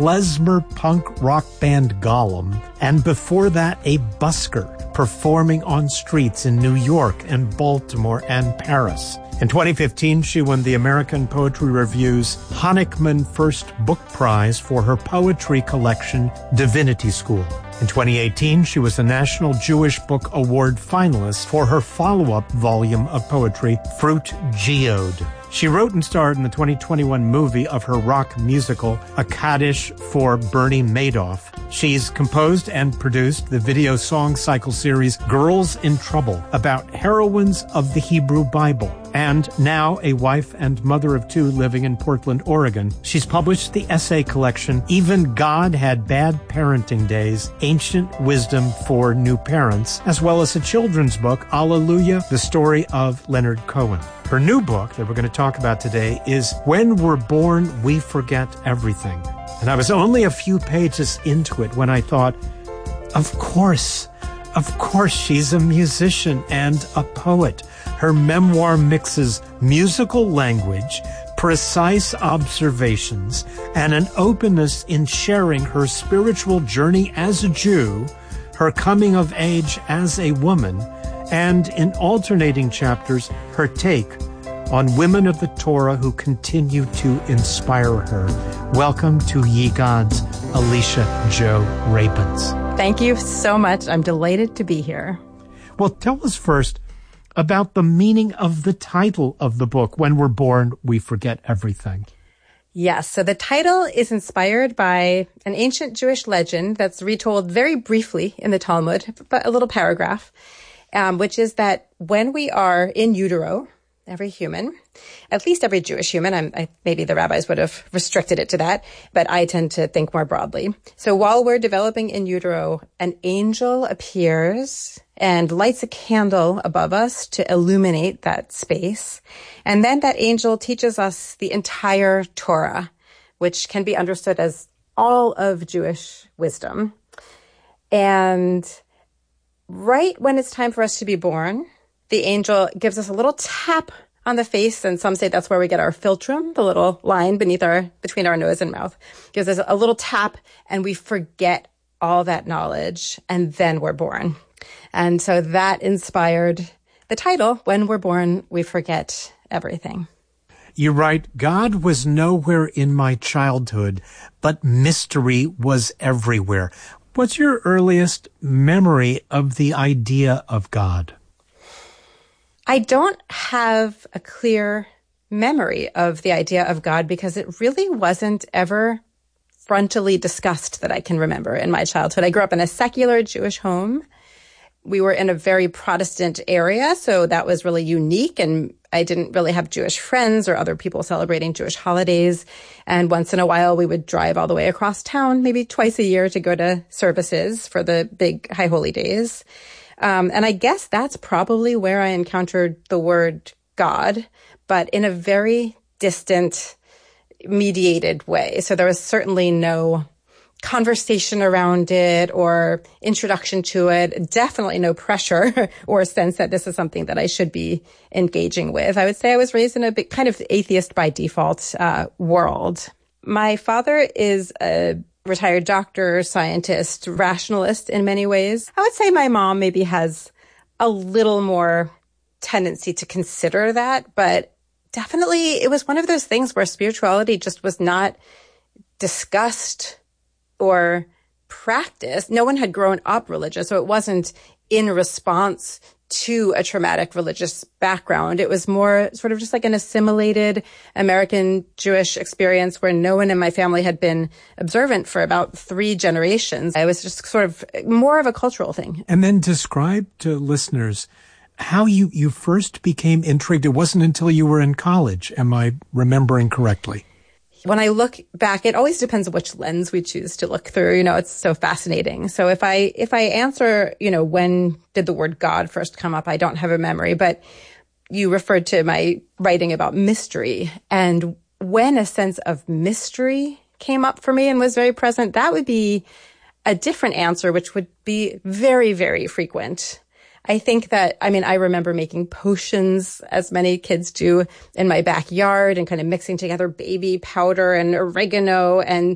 klezmer punk rock band Gollum, and before that a busker performing on streets in New York and Baltimore and Paris. In 2015, she won the American Poetry Review's Honickman First Book Prize for her poetry collection, Divinity School. In 2018, she was a National Jewish Book Award finalist for her follow-up volume of poetry, Fruit Geode. She wrote and starred in the 2021 movie of her rock musical, A Kaddish for Bernie Madoff. She's composed and produced the video song cycle series Girls in Trouble, about heroines of the Hebrew Bible. And now a wife and mother of two living in Portland, Oregon. She's published the essay collection, Even God Had Bad Parenting Days, Ancient Wisdom for New Parents, as well as a children's book, Alleluia, the story of Leonard Cohen. Her new book that we're going to talk about today is When We're Born, We Forget Everything. And I was only a few pages into it when I thought, of course, she's a musician and a poet. Her memoir mixes musical language, precise observations, and an openness in sharing her spiritual journey as a Jew, her coming of age as a woman, and in alternating chapters, her take on women of the Torah who continue to inspire her. Welcome to Ye Gods, Alicia Jo Rapins. Thank you so much. I'm delighted to be here. Well, tell us first about the meaning of the title of the book, When We're Born, We Forget Everything. Yes, so the title is inspired by an ancient Jewish legend that's retold very briefly in the Talmud, but a little paragraph, which is that when we are in utero, every human, at least every Jewish human, maybe the rabbis would have restricted it to that, but I tend to think more broadly. So while we're developing in utero, an angel appears and lights a candle above us to illuminate that space. And then that angel teaches us the entire Torah, which can be understood as all of Jewish wisdom. And right when it's time for us to be born, the angel gives us a little tap on the face, and some say that's where we get our philtrum, the little line between our nose and mouth. Gives us a little tap, and we forget all that knowledge, and then we're born. And so that inspired the title, When We're Born, We Forget Everything. You write, God was nowhere in my childhood, but mystery was everywhere. What's your earliest memory of the idea of God? I don't have a clear memory of the idea of God because it really wasn't ever frontally discussed that I can remember in my childhood. I grew up in a secular Jewish home. We were in a very Protestant area, so that was really unique, and I didn't really have Jewish friends or other people celebrating Jewish holidays. And once in a while, we would drive all the way across town, maybe twice a year, to go to services for the big high holy days. And I guess that's probably where I encountered the word God, but in a very distant, mediated way. So there was certainly no conversation around it or introduction to it, definitely no pressure or sense that this is something that I should be engaging with. I would say I was raised in a bit kind of atheist by default world. My father is a retired doctor, scientist, rationalist in many ways. I would say my mom maybe has a little more tendency to consider that, but definitely it was one of those things where spirituality just was not discussed or practiced. No one had grown up religious, so it wasn't in response to a traumatic religious background. It was more sort of just like an assimilated American Jewish experience where no one in my family had been observant for about 3 generations. It was just sort of more of a cultural thing. And then describe to listeners how you first became intrigued. It wasn't until you were in college. Am I remembering correctly? When I look back, it always depends on which lens we choose to look through. It's so fascinating. So if I answer, when did the word God first come up, I don't have a memory, but you referred to my writing about mystery. And when a sense of mystery came up for me and was very present, that would be a different answer, which would be very, very frequent. I think that, I remember making potions, as many kids do, in my backyard and kind of mixing together baby powder and oregano and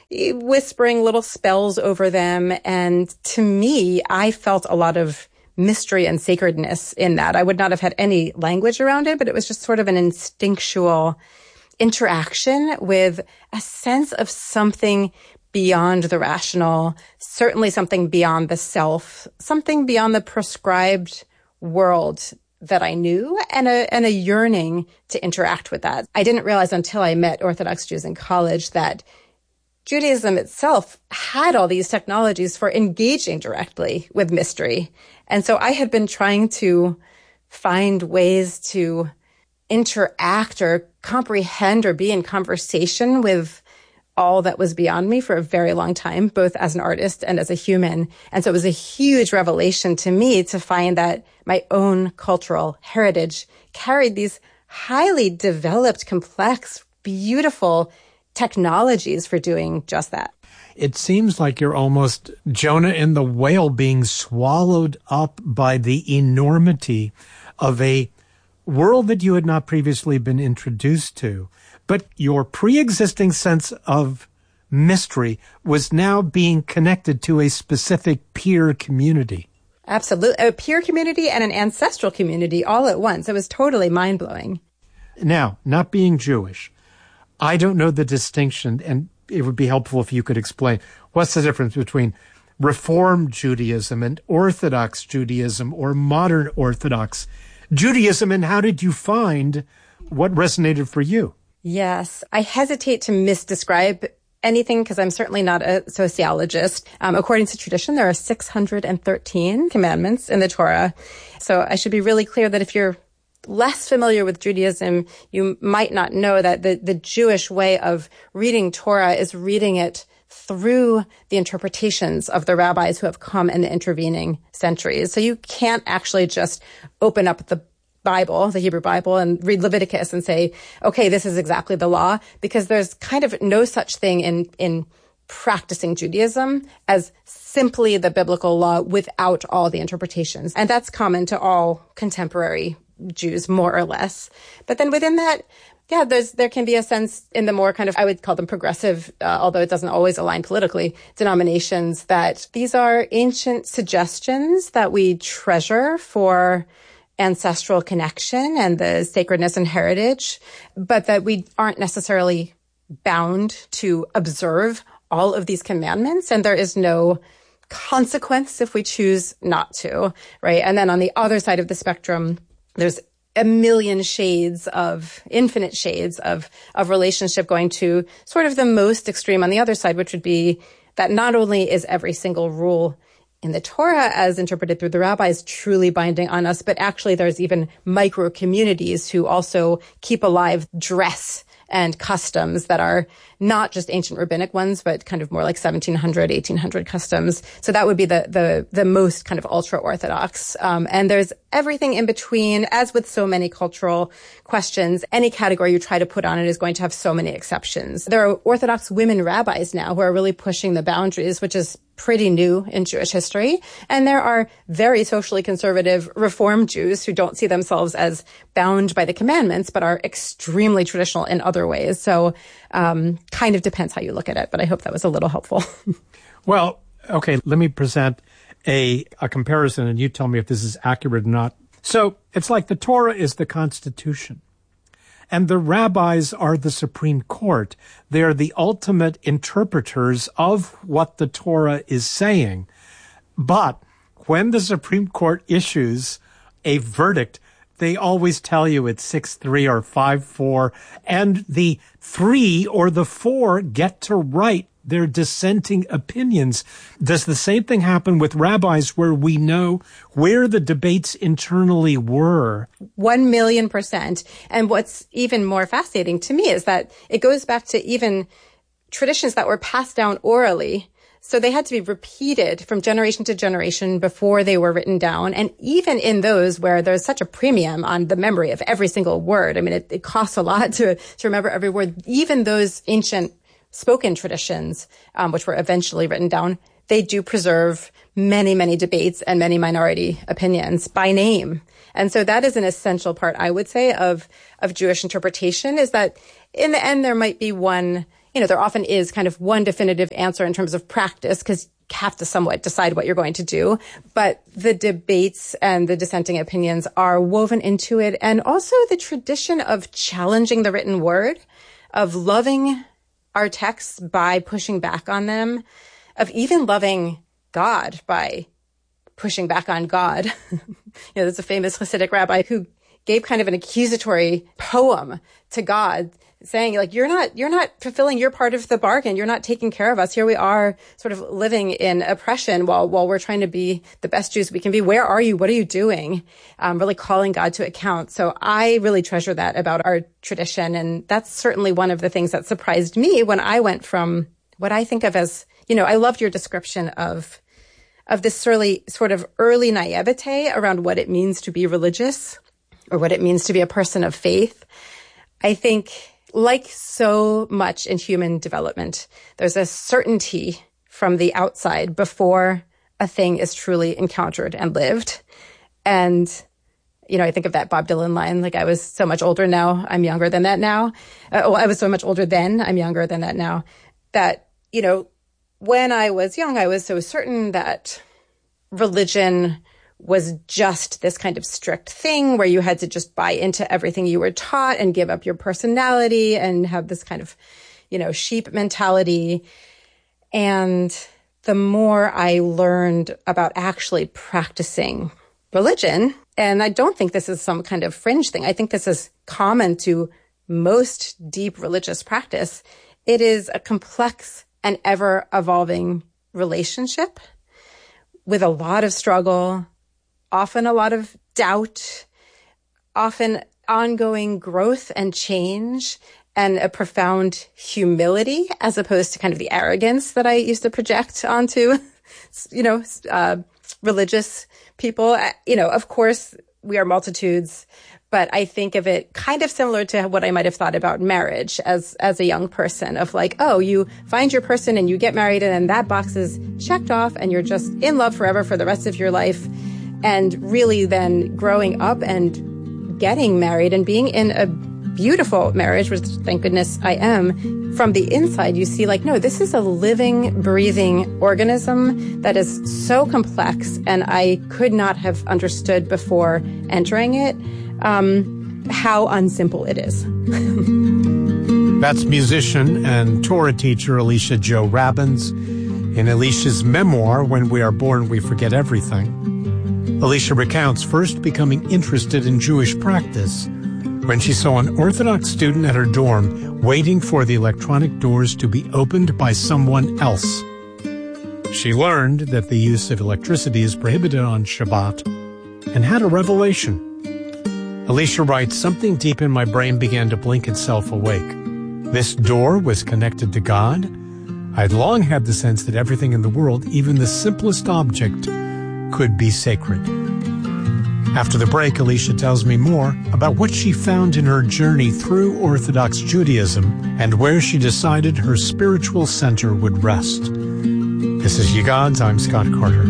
whispering little spells over them. And to me, I felt a lot of mystery and sacredness in that. I would not have had any language around it, but it was just sort of an instinctual interaction with a sense of something beyond the rational, certainly something beyond the self, something beyond the prescribed world that I knew, and a yearning to interact with that. I didn't realize until I met Orthodox Jews in college that Judaism itself had all these technologies for engaging directly with mystery. And so I had been trying to find ways to interact or comprehend or be in conversation with all that was beyond me for a very long time, both as an artist and as a human. And so it was a huge revelation to me to find that my own cultural heritage carried these highly developed, complex, beautiful technologies for doing just that. It seems like you're almost Jonah and the whale being swallowed up by the enormity of a world that you had not previously been introduced to. But your pre-existing sense of mystery was now being connected to a specific peer community. Absolutely. A peer community and an ancestral community all at once. It was totally mind-blowing. Now, not being Jewish, I don't know the distinction, and it would be helpful if you could explain what's the difference between Reform Judaism and Orthodox Judaism or modern Orthodox Judaism, and how did you find what resonated for you? Yes, I hesitate to misdescribe anything because I'm certainly not a sociologist. According to tradition, there are 613 commandments in the Torah. So I should be really clear that if you're less familiar with Judaism, you might not know that the Jewish way of reading Torah is reading it through the interpretations of the rabbis who have come in the intervening centuries. So you can't actually just open up the Bible, the Hebrew Bible, and read Leviticus and say, okay, this is exactly the law, because there's kind of no such thing in practicing Judaism as simply the biblical law without all the interpretations. And that's common to all contemporary Jews, more or less. But then within that, yeah, there can be a sense in the more kind of, I would call them progressive, although it doesn't always align politically, denominations, that these are ancient suggestions that we treasure for ancestral connection and the sacredness and heritage, but that we aren't necessarily bound to observe all of these commandments, and there is no consequence if we choose not to, right? And then on the other side of the spectrum, there's a million shades of, infinite shades of relationship going to sort of the most extreme on the other side, which would be that not only is every single rule in the Torah, as interpreted through the rabbis, truly binding on us, but actually there's even micro communities who also keep alive dress and customs that are not just ancient rabbinic ones, but kind of more like 1700, 1800 customs. So that would be the most kind of ultra-Orthodox. And there's everything in between. As with so many cultural questions, any category you try to put on it is going to have so many exceptions. There are Orthodox women rabbis now who are really pushing the boundaries, which is pretty new in Jewish history. And there are very socially conservative Reform Jews who don't see themselves as bound by the commandments, but are extremely traditional in other ways. So kind of depends how you look at it, but I hope that was a little helpful. Well, okay, let me present a comparison, and you tell me if this is accurate or not. So it's like the Torah is the Constitution, and the rabbis are the Supreme Court. They are the ultimate interpreters of what the Torah is saying. But when the Supreme Court issues a verdict, they always tell you it's 6-3 or 5-4, and the 3 or the 4 get to write their dissenting opinions. Does the same thing happen with rabbis where we know where the debates internally were? 1,000,000%. And what's even more fascinating to me is that it goes back to even traditions that were passed down orally. So they had to be repeated from generation to generation before they were written down. And even in those where there's such a premium on the memory of every single word, I mean, it costs a lot to remember every word. Even those ancient spoken traditions, which were eventually written down, they do preserve many, many debates and many minority opinions by name. And so that is an essential part, I would say, of Jewish interpretation, is that in the end, there might be one there often is kind of one definitive answer in terms of practice, because you have to somewhat decide what you're going to do. But the debates and the dissenting opinions are woven into it. And also the tradition of challenging the written word, of loving our texts by pushing back on them, of even loving God by pushing back on God. There's a famous Hasidic rabbi who gave kind of an accusatory poem to God, saying, like, you're not fulfilling your part of the bargain. You're not taking care of us. Here we are sort of living in oppression while we're trying to be the best Jews we can be. Where are you? What are you doing? Really calling God to account. So I really treasure that about our tradition. And that's certainly one of the things that surprised me when I went from what I think of as, I loved your description of this sort of early naivete around what it means to be religious or what it means to be a person of faith. I think, like so much in human development, there's a certainty from the outside before a thing is truly encountered and lived. And, I think of that Bob Dylan line, like, I was so much older now, I'm younger than that now. I was so much older then, I'm younger than that now. That, when I was young, I was so certain that religion was just this kind of strict thing where you had to just buy into everything you were taught and give up your personality and have this kind of, sheep mentality. And the more I learned about actually practicing religion, and I don't think this is some kind of fringe thing, I think this is common to most deep religious practice, it is a complex and ever-evolving relationship with a lot of struggle, often a lot of doubt, often ongoing growth and change, and a profound humility, as opposed to kind of the arrogance that I used to project onto, religious people. Of course, we are multitudes, but I think of it kind of similar to what I might have thought about marriage as a young person, of like, oh, you find your person and you get married and then that box is checked off and you're just in love forever for the rest of your life. And really then growing up and getting married and being in a beautiful marriage, which thank goodness I am, from the inside, you see like, no, this is a living, breathing organism that is so complex, and I could not have understood before entering it how unsimple it is. That's musician and Torah teacher Alicia Jo Rabbins in Alicia's memoir, When We Are Born, We Forget Everything. Alicia recounts first becoming interested in Jewish practice when she saw an Orthodox student at her dorm waiting for the electronic doors to be opened by someone else. She learned that the use of electricity is prohibited on Shabbat and had a revelation. Alicia writes, something deep in my brain began to blink itself awake. This door was connected to God. I'd long had the sense that everything in the world, even the simplest object, could be sacred. After the break, Alicia tells me more about what she found in her journey through Orthodox Judaism and where she decided her spiritual center would rest. This is Ye Gods. I'm Scott Carter.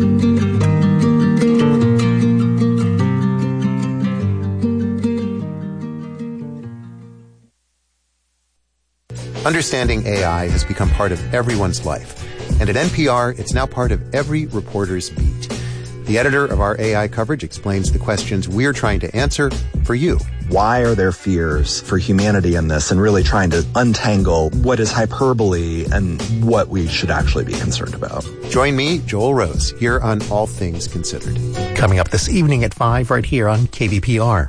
Understanding AI has become part of everyone's life. And at NPR, it's now part of every reporter's beat. The editor of our AI coverage explains the questions we're trying to answer for you. Why are there fears for humanity in this, and really trying to untangle what is hyperbole and what we should actually be concerned about. Join me, Joel Rose, here on All Things Considered. Coming up this evening at 5 right here on KVPR.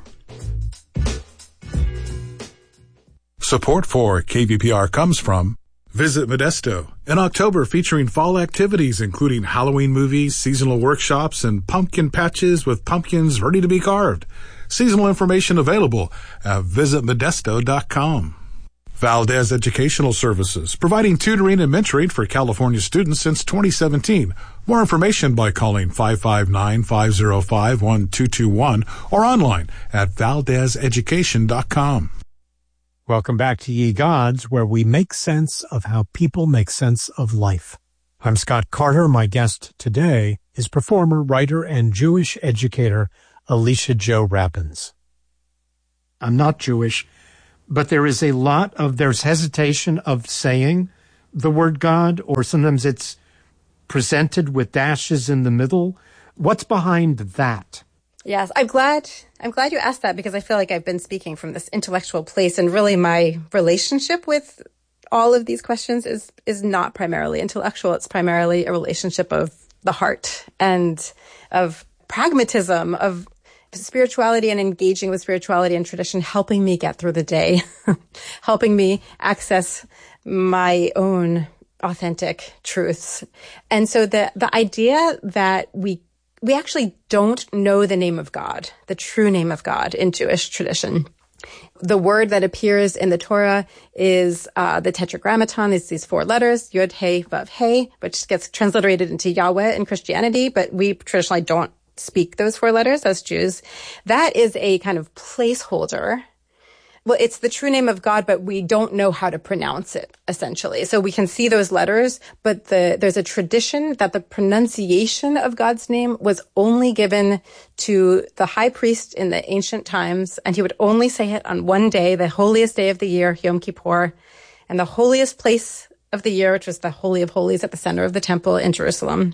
Support for KVPR comes from Visit Modesto, in October featuring fall activities including Halloween movies, seasonal workshops, and pumpkin patches with pumpkins ready to be carved. Seasonal information available at visitmodesto.com. Valdez Educational Services, providing tutoring and mentoring for California students since 2017. More information by calling 559-505-1221 or online at valdezeducation.com. Welcome back to Ye Gods, where we make sense of how people make sense of life. I'm Scott Carter. My guest today is performer, writer, and Jewish educator Alicia Jo Rabbins. I'm not Jewish, but there's hesitation of saying the word God, or sometimes it's presented with dashes in the middle. What's behind that? Yes, I'm glad you asked that, because I feel like I've been speaking from this intellectual place, and really my relationship with all of these questions is not primarily intellectual. It's primarily a relationship of the heart and of pragmatism, of spirituality and engaging with spirituality and tradition, helping me get through the day, helping me access my own authentic truths. And so the idea that we actually don't know the name of God, the true name of God in Jewish tradition. The word that appears in the Torah is the Tetragrammaton. It's these 4 letters, Yud, He, Vav, He, which gets transliterated into Yahweh in Christianity, but we traditionally don't speak those 4 letters as Jews. That is a kind of placeholder. Well, it's the true name of God, but we don't know how to pronounce it, essentially. So we can see those letters, but there's a tradition that the pronunciation of God's name was only given to the high priest in the ancient times, and he would only say it on one day, the holiest day of the year, Yom Kippur, and the holiest place of the year, which was the Holy of Holies at the center of the temple in Jerusalem.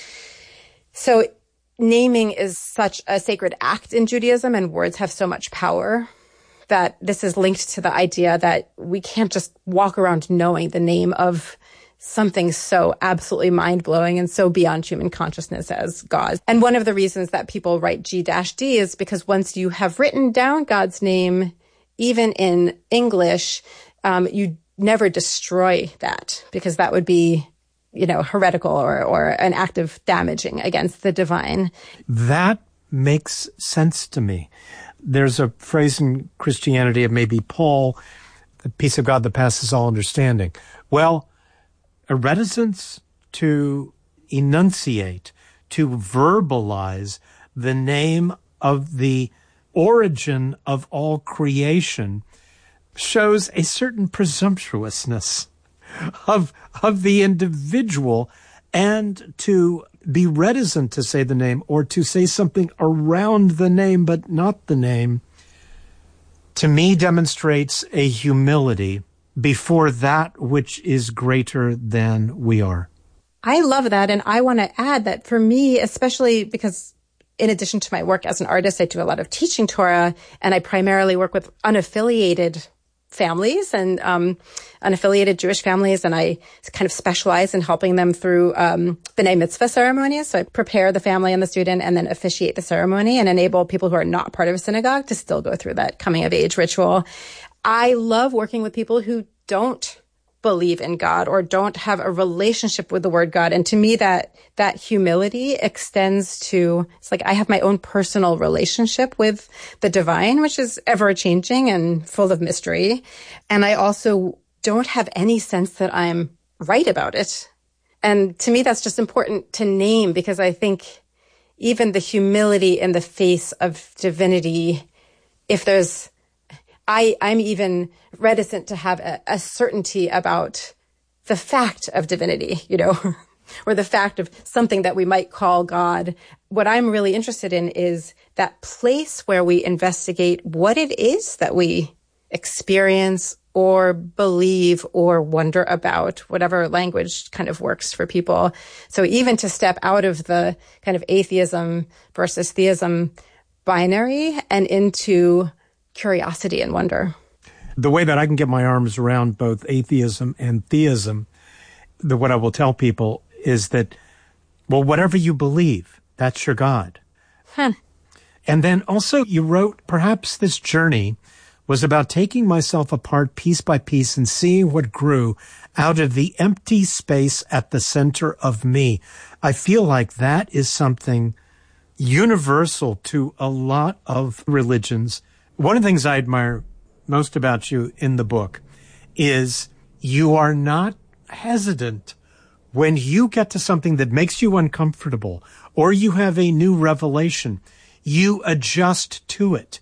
So naming is such a sacred act in Judaism, and words have so much power, that this is linked to the idea that we can't just walk around knowing the name of something so absolutely mind-blowing and so beyond human consciousness as God. And one of the reasons that people write G-D is because once you have written down God's name, even in English, you never destroy that, because that would be, heretical or an act of damaging against the divine. That makes sense to me. There's a phrase in Christianity of maybe Paul, the peace of God that passes all understanding. Well, a reticence to enunciate, to verbalize the name of the origin of all creation shows a certain presumptuousness of the individual, and to be reticent to say the name or to say something around the name but not the name, to me demonstrates a humility before that which is greater than we are. I love that. And I want to add that for me, especially because in addition to my work as an artist, I do a lot of teaching Torah, and I primarily work with unaffiliated families and unaffiliated Jewish families, and I kind of specialize in helping them through B'nai Mitzvah ceremonies. So I prepare the family and the student and then officiate the ceremony and enable people who are not part of a synagogue to still go through that coming of age ritual. I love working with people who don't believe in God or don't have a relationship with the word God. And to me, that humility extends to, it's like I have my own personal relationship with the divine, which is ever changing and full of mystery. And I also don't have any sense that I'm right about it. And to me, that's just important to name, because I think even the humility in the face of divinity, if there's, I'm even reticent to have a certainty about the fact of divinity, or the fact of something that we might call God. What I'm really interested in is that place where we investigate what it is that we experience or believe or wonder about, whatever language kind of works for people. So even to step out of the kind of atheism versus theism binary and into curiosity and wonder. The way that I can get my arms around both atheism and theism, what I will tell people is that, well, whatever you believe, that's your God. And then also you wrote, perhaps this journey was about taking myself apart piece by piece and seeing what grew out of the empty space at the center of me. I feel like that is something universal to a lot of religions. One of the things I admire most about you in the book is you are not hesitant when you get to something that makes you uncomfortable or you have a new revelation. You adjust to it.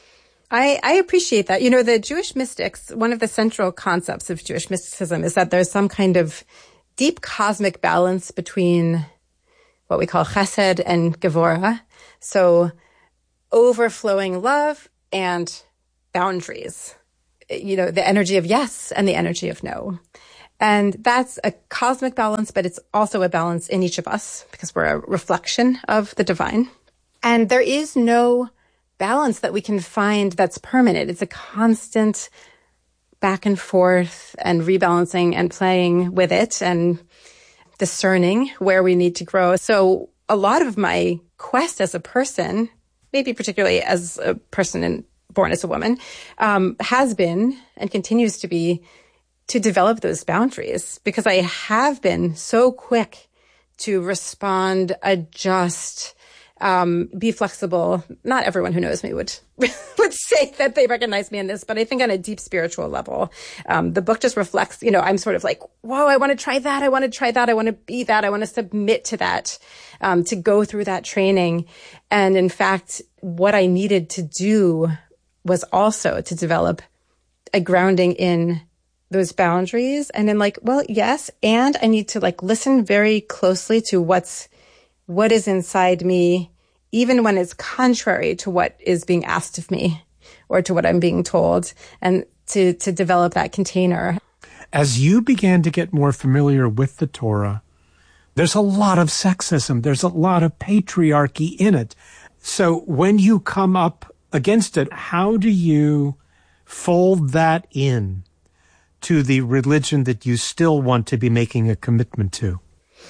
I appreciate that. The Jewish mystics, one of the central concepts of Jewish mysticism is that there's some kind of deep cosmic balance between what we call chesed and gevurah. So overflowing love and boundaries. the energy of yes and the energy of no. And that's a cosmic balance, but it's also a balance in each of us because we're a reflection of the divine. And there is no balance that we can find that's permanent. It's a constant back and forth and rebalancing and playing with it and discerning where we need to grow. So a lot of my quest as a person, maybe particularly as a person born as a woman, has been and continues to be to develop those boundaries, because I have been so quick to respond, adjust, be flexible. Not everyone who knows me would say that they recognize me in this, but I think on a deep spiritual level, the book just reflects, I'm sort of like, whoa, I want to try that. I want to try that. I want to be that. I want to submit to that, to go through that training. And in fact, what I needed to do was also to develop a grounding in those boundaries. And then yes, and I need to listen very closely to what is inside me, even when it's contrary to what is being asked of me or to what I'm being told, and to develop that container. As you began to get more familiar with the Torah, there's a lot of sexism. There's a lot of patriarchy in it. So when you come up against it, how do you fold that in to the religion that you still want to be making a commitment to?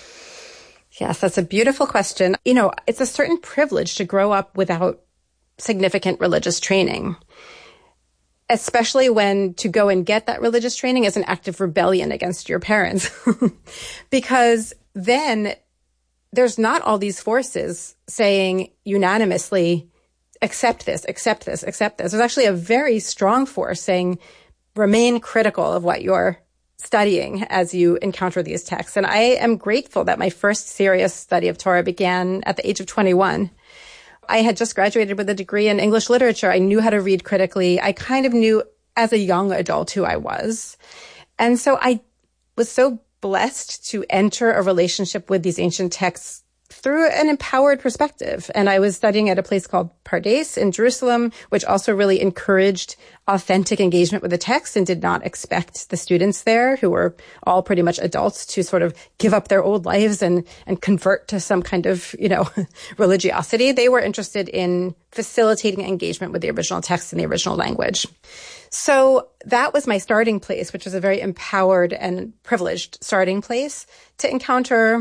Yes, that's a beautiful question. It's a certain privilege to grow up without significant religious training, especially when to go and get that religious training is an act of rebellion against your parents. Because then there's not all these forces saying unanimously, accept this, accept this, accept this. There's actually a very strong force saying, remain critical of what you're studying as you encounter these texts. And I am grateful that my first serious study of Torah began at the age of 21. I had just graduated with a degree in English literature. I knew how to read critically. I kind of knew as a young adult who I was. And so I was so blessed to enter a relationship with these ancient texts through an empowered perspective. And I was studying at a place called Pardes in Jerusalem, which also really encouraged authentic engagement with the text and did not expect the students there, who were all pretty much adults, to sort of give up their old lives and convert to some kind of, religiosity. They were interested in facilitating engagement with the original text in the original language. So that was my starting place, which was a very empowered and privileged starting place to encounter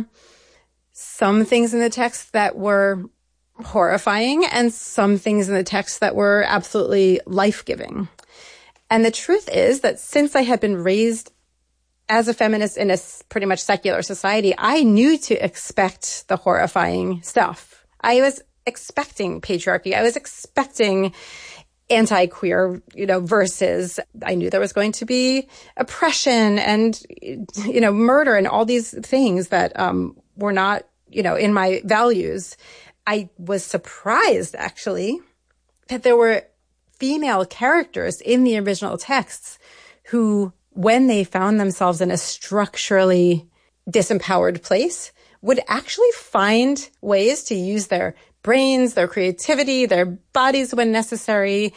some things in the text that were horrifying and some things in the text that were absolutely life-giving. And the truth is that since I had been raised as a feminist in a pretty much secular society, I knew to expect the horrifying stuff. I was expecting patriarchy. I was expecting anti-queer, verses. I knew there was going to be oppression and, murder and all these things that, were not, in my values. I was surprised, actually, that there were female characters in the original texts who, when they found themselves in a structurally disempowered place, would actually find ways to use their brains, their creativity, their bodies when necessary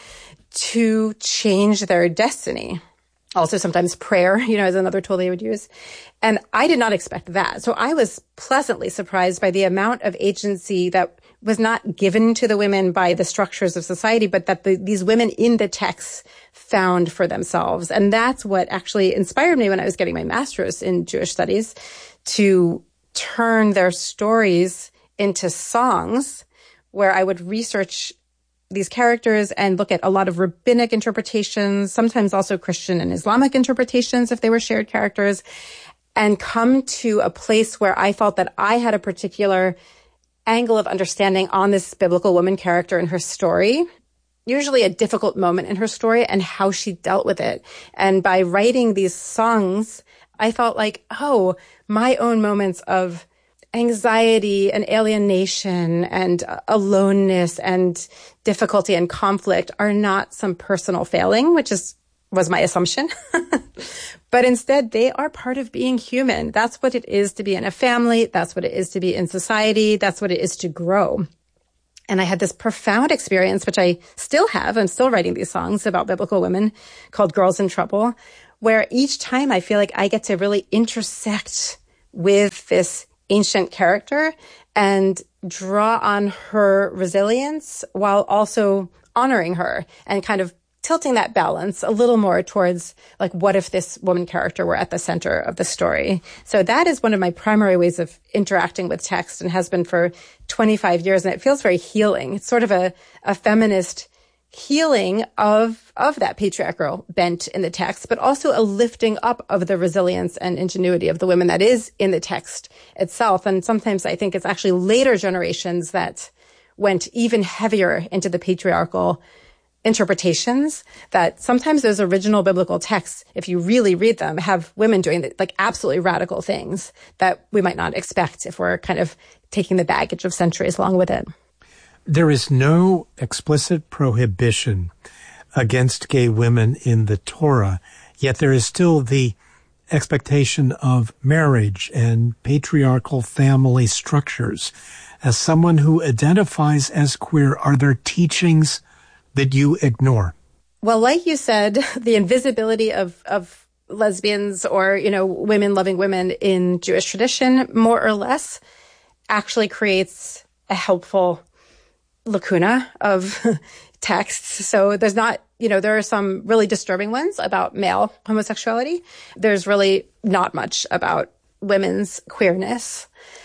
to change their destiny. Also, sometimes prayer, is another tool they would use. And I did not expect that. So I was pleasantly surprised by the amount of agency that was not given to the women by the structures of society, but that these women in the texts found for themselves. And that's what actually inspired me when I was getting my master's in Jewish studies, to turn their stories into songs where I would research these characters and look at a lot of rabbinic interpretations, sometimes also Christian and Islamic interpretations if they were shared characters, and come to a place where I felt that I had a particular angle of understanding on this biblical woman character and her story, usually a difficult moment in her story, and how she dealt with it. And by writing these songs, I felt like, my own moments of anxiety and alienation and aloneness and difficulty and conflict are not some personal failing, which was my assumption. But instead, they are part of being human. That's what it is to be in a family. That's what it is to be in society. That's what it is to grow. And I had this profound experience, which I still have. I'm still writing these songs about biblical women called Girls in Trouble, where each time I feel like I get to really intersect with this ancient character and draw on her resilience while also honoring her and kind of tilting that balance a little more towards, like, what if this woman character were at the center of the story? So that is one of my primary ways of interacting with text and has been for 25 years. And it feels very healing. It's sort of a feminist healing of that patriarchal bent in the text, but also a lifting up of the resilience and ingenuity of the women that is in the text itself. And sometimes I think it's actually later generations that went even heavier into the patriarchal interpretations, that sometimes those original biblical texts, if you really read them, have women doing like absolutely radical things that we might not expect if we're kind of taking the baggage of centuries along with it. There is no explicit prohibition against gay women in the Torah, yet there is still the expectation of marriage and patriarchal family structures. As someone who identifies as queer, are there teachings that you ignore? Well, like you said, the invisibility of lesbians or, women loving women in Jewish tradition, more or less, actually creates a helpful lacuna of texts. So there's not, there are some really disturbing ones about male homosexuality. There's really not much about women's queerness.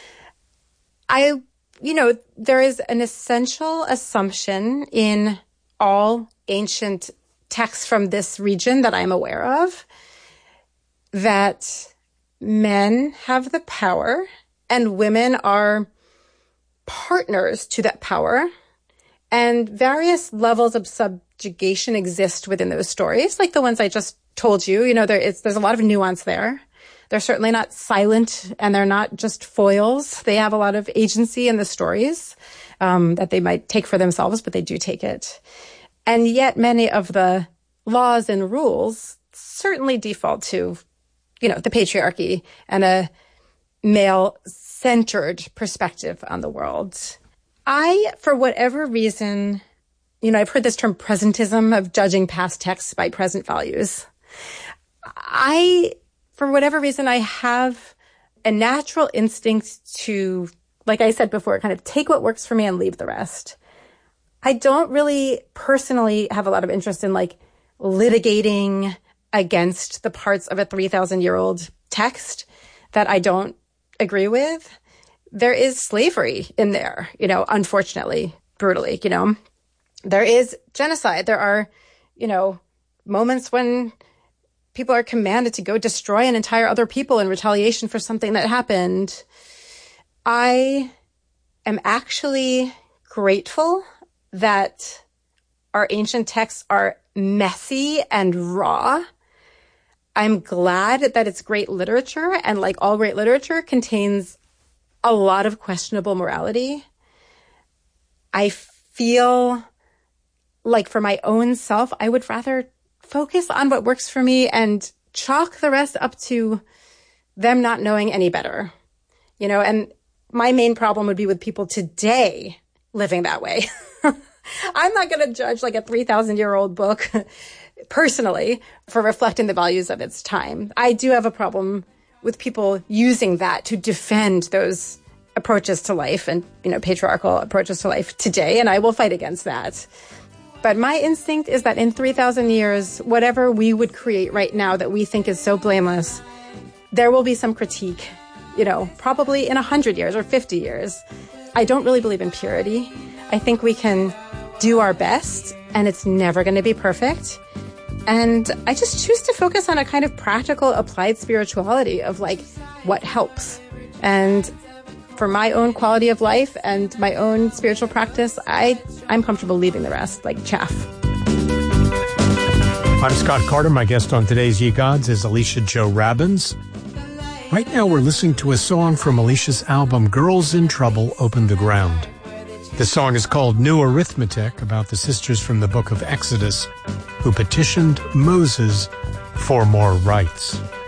There is an essential assumption in all ancient texts from this region that I'm aware of, that men have the power and women are partners to that power, and various levels of subjugation exist within those stories, like the ones I just told you. There's a lot of nuance there. They're certainly not silent, and they're not just foils. They have a lot of agency in the stories that they might take for themselves, but they do take it. And yet many of the laws and rules certainly default to, the patriarchy and a male-centered perspective on the world. For whatever reason, I've heard this term presentism, of judging past texts by present values. For whatever reason, I have a natural instinct to, like I said before, kind of take what works for me and leave the rest. I don't really personally have a lot of interest in litigating against the parts of a 3,000-year-old text that I don't agree with. There is slavery in there, unfortunately, brutally, There is genocide. There are, moments when people are commanded to go destroy an entire other people in retaliation for something that happened. I am actually grateful that our ancient texts are messy and raw. I'm glad that it's great literature, and like all great literature, contains a lot of questionable morality. I feel like for my own self, I would rather focus on what works for me and chalk the rest up to them not knowing any better. And my main problem would be with people today living that way. I'm not going to judge a 3,000-year-old book personally for reflecting the values of its time. I do have a problem with people using that to defend those approaches to life and, patriarchal approaches to life today, and I will fight against that. But my instinct is that in 3,000 years, whatever we would create right now that we think is so blameless, there will be some critique, probably in 100 years or 50 years. I don't really believe in purity. I think we can do our best, and it's never going to be perfect. And I just choose to focus on a kind of practical, applied spirituality of what helps. And for my own quality of life and my own spiritual practice, I'm comfortable leaving the rest like chaff. I'm Scott Carter. My guest on today's Ye Gods is Alicia Jo Rabbins. Right now we're listening to a song from Alicia's album Girls in Trouble Open the Ground. The song is called New Arithmetic, about the sisters from the book of Exodus who petitioned Moses for more rights.